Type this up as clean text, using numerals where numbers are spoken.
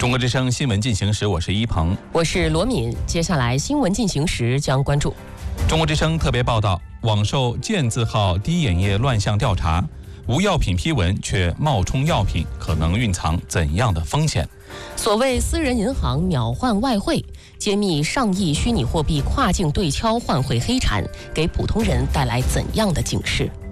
中国之声新闻进行时，我是一鹏， 我是罗敏。接下来新闻进行时将关注中国之声特别报道：网售健字号滴眼液乱象调查，无药品批文却冒充药品，可能蕴藏怎样的风险？ 所谓私人银行秒换外汇，揭秘上亿虚拟货币跨境对敲换汇黑产，给普通人带来怎样的警示？